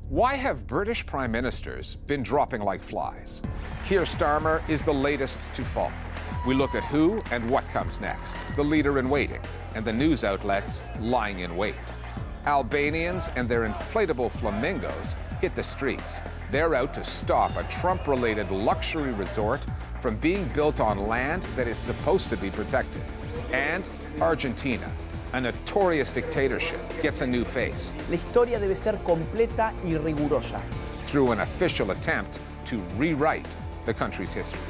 Why have British prime ministers been dropping like flies? Keir Starmer is the latest to fall. We look at who and what comes next, the leader in waiting, and the news outlets lying in wait. Albanians and their inflatable flamingos hit the streets. They're out to stop a Trump-related luxury resort from being built on land that is supposed to be protected. And Argentina, a notorious dictatorship, gets a new face. La historia debe ser completa y rigurosa. Through an official attempt to rewrite the country's history.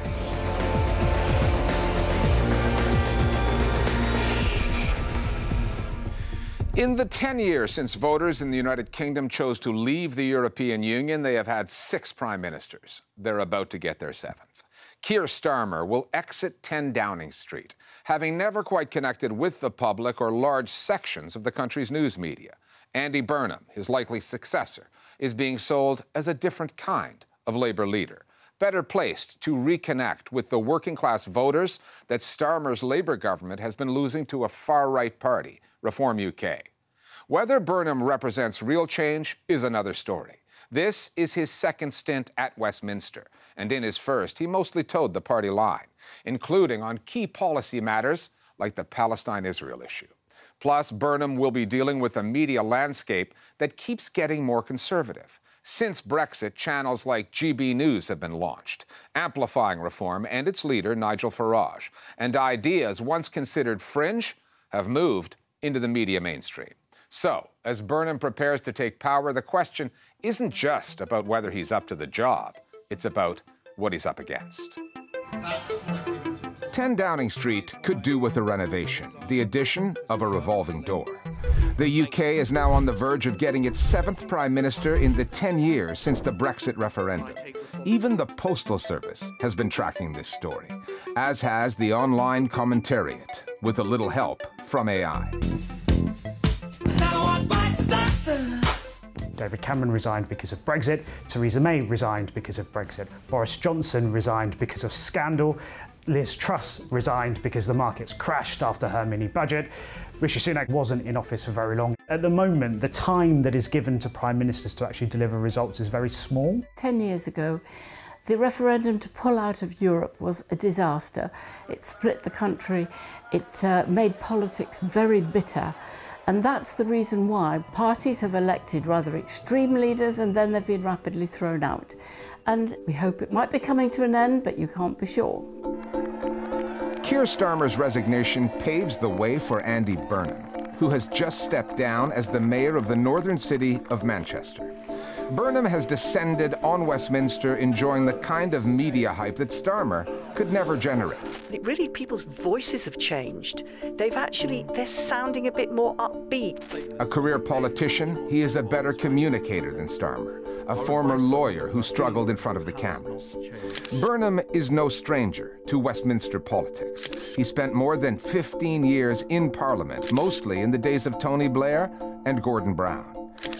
In the 10 years since voters in the United Kingdom chose to leave the European Union, they have had 6 prime ministers. They're about to get their 7th. Keir Starmer will exit 10 Downing Street, having never quite connected with the public or large sections of the country's news media. Andy Burnham, his likely successor, is being sold as a different kind of Labour leader, better placed to reconnect with the working-class voters that Starmer's Labour government has been losing to a far-right party, Reform UK. Whether Burnham represents real change is another story. This is his 2nd stint at Westminster, and in his first, he mostly towed the party line, including on key policy matters like the Palestine-Israel issue. Plus, Burnham will be dealing with a media landscape that keeps getting more conservative. Since Brexit, channels like GB News have been launched, amplifying Reform and its leader, Nigel Farage, and ideas once considered fringe have moved into the media mainstream. So, as Burnham prepares to take power, the question isn't just about whether he's up to the job, it's about what he's up against. 10 Downing Street could do with a renovation, the addition of a revolving door. The UK is now on the verge of getting its 7th Prime Minister in the 10 years since the Brexit referendum. Even the Postal Service has been tracking this story, as has the online commentariat, with a little help from AI. David Cameron resigned because of Brexit, Theresa May resigned because of Brexit, Boris Johnson resigned because of scandal, Liz Truss resigned because the markets crashed after her mini-budget. Rishi Sunak wasn't in office for very long. At the moment, the time that is given to prime ministers to actually deliver results is very small. 10 years ago, the referendum to pull out of Europe was a disaster. It split the country, it made politics very bitter. And that's the reason why parties have elected rather extreme leaders and then they've been rapidly thrown out. And we hope it might be coming to an end, but you can't be sure. Keir Starmer's resignation paves the way for Andy Burnham, who has just stepped down as the mayor of the northern city of Manchester. Burnham has descended on Westminster, enjoying the kind of media hype that Starmer could never generate. Really, people's voices have changed. They're sounding a bit more upbeat. A career politician, he is a better communicator than Starmer, a former lawyer who struggled in front of the cameras. Burnham is no stranger to Westminster politics. He spent more than 15 years in Parliament, mostly in the days of Tony Blair and Gordon Brown.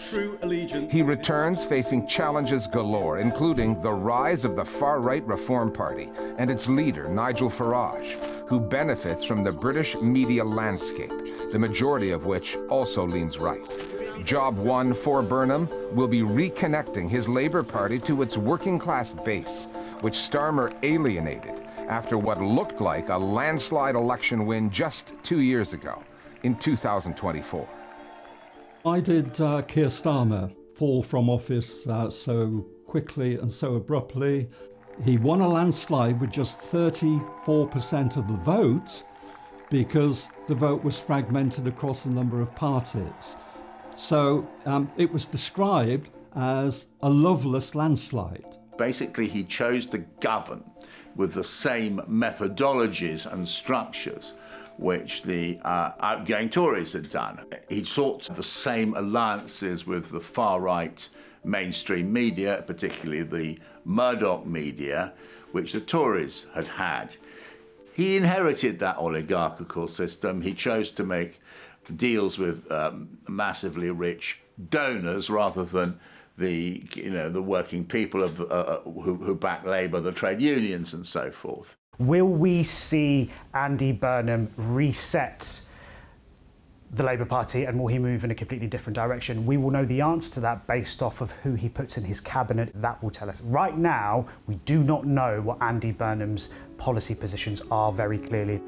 He returns facing challenges galore, including the rise of the far-right Reform Party and its leader, Nigel Farage, who benefits from the British media landscape, the majority of which also leans right. Job 1 for Burnham will be reconnecting his Labour Party to its working-class base, which Starmer alienated after what looked like a landslide election win just 2 years ago, in 2024. Why did Keir Starmer fall from office so quickly and so abruptly? He won a landslide with just 34% of the vote because the vote was fragmented across a number of parties. So it was described as a loveless landslide. Basically, he chose to govern with the same methodologies and structures which the outgoing Tories had done. He sought the same alliances with the far-right mainstream media, particularly the Murdoch media, which the Tories had had. He inherited that oligarchical system. He chose to make deals with massively rich donors rather than the working people of, who back Labour, the trade unions and so forth. Will we see Andy Burnham reset the Labour Party, and will he move in a completely different direction? We will know the answer to that based off of who he puts in his cabinet. That will tell us. Right now, we do not know what Andy Burnham's policy positions are very clearly.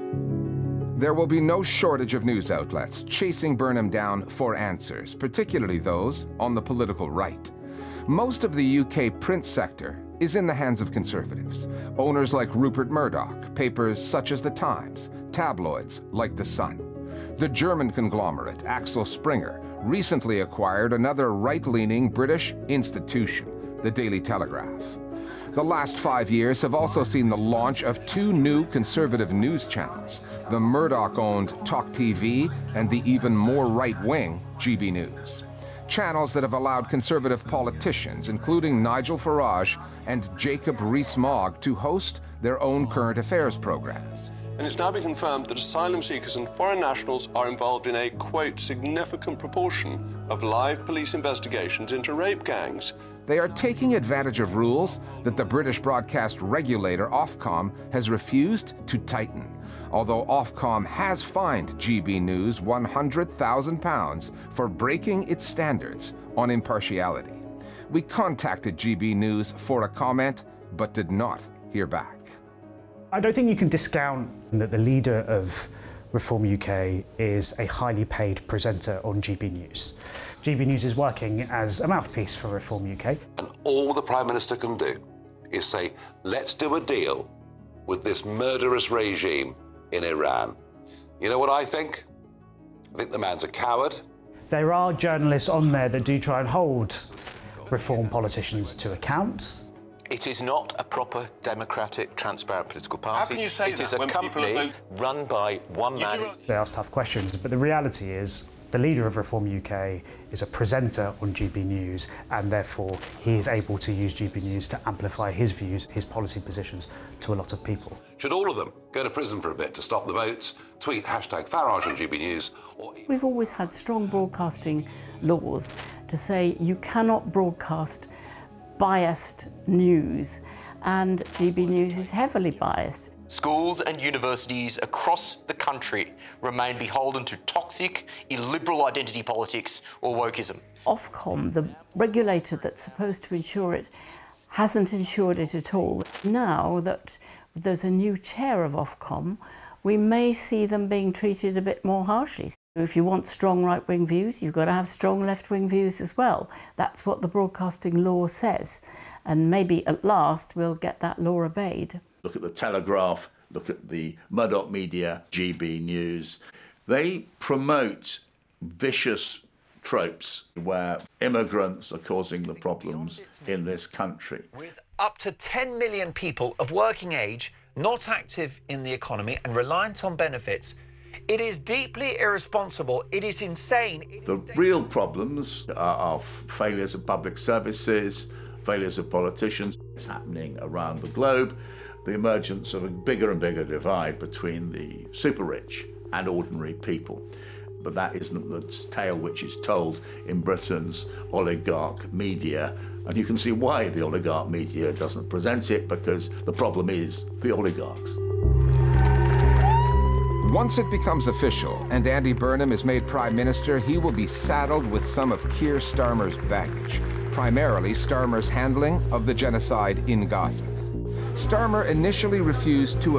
There will be no shortage of news outlets chasing Burnham down for answers, particularly those on the political right. Most of the UK print sector is in the hands of Conservatives. Owners like Rupert Murdoch, papers such as The Times, tabloids like The Sun. The German conglomerate Axel Springer recently acquired another right-leaning British institution, the Daily Telegraph. The last 5 years have also seen the launch of 2 new conservative news channels, the Murdoch-owned Talk TV and the even more right-wing GB News. Channels that have allowed conservative politicians, including Nigel Farage and Jacob Rees-Mogg, to host their own current affairs programs. And it's now been confirmed that asylum seekers and foreign nationals are involved in a, quote, significant proportion of live police investigations into rape gangs. They are taking advantage of rules that the British broadcast regulator Ofcom has refused to tighten. Although Ofcom has fined GB News £100,000 for breaking its standards on impartiality. We contacted GB News for a comment, but did not hear back. I don't think you can discount that the leader of Reform UK is a highly paid presenter on GB News. GB News is working as a mouthpiece for Reform UK. And all the Prime Minister can do is say, let's do a deal with this murderous regime in Iran. You know what I think? I think the man's a coward. There are journalists on there that do try and hold Reform politicians to account. It is not a proper, democratic, transparent political party. How can you say it that is a when company run by one man. They ask tough questions, but the reality is the leader of Reform UK is a presenter on GB News, and therefore he is able to use GB News to amplify his views, his policy positions to a lot of people. Should all of them go to prison for a bit to stop the votes? Tweet #Farage on GB News. We've always had strong broadcasting laws to say you cannot broadcast biased news, and GB News is heavily biased. Schools and universities across the country remain beholden to toxic, illiberal identity politics or wokeism. Ofcom, the regulator that's supposed to ensure it, hasn't ensured it at all. Now that there's a new chair of Ofcom, we may see them being treated a bit more harshly. If you want strong right-wing views, you've got to have strong left-wing views as well. That's what the broadcasting law says. And maybe at last we'll get that law obeyed. Look at the Telegraph, look at the Murdoch Media, GB News. They promote vicious tropes where immigrants are causing the problems in this country. With up to 10 million people of working age not active in the economy and reliant on benefits, it is deeply irresponsible, it is insane. The real problems are failures of public services, failures of politicians. It's happening around the globe. The emergence of a bigger and bigger divide between the super rich and ordinary people. But that isn't the tale which is told in Britain's oligarch media. And you can see why the oligarch media doesn't present it, because the problem is the oligarchs. Once it becomes official and Andy Burnham is made Prime Minister, he will be saddled with some of Keir Starmer's baggage, primarily Starmer's handling of the genocide in Gaza. Starmer initially refused to